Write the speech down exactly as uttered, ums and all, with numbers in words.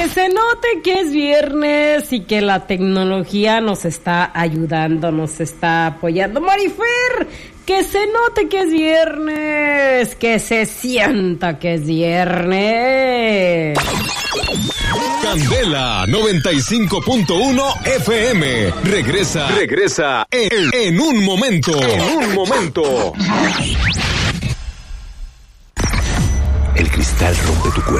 que se note que es viernes y que la tecnología nos está ayudando, nos está apoyando. Marifer, que se note que es viernes, que se sienta que es viernes. Candela noventa y cinco punto uno F M. Regresa, regresa en, en un momento. En un momento. El cristal rompe tu cuerpo.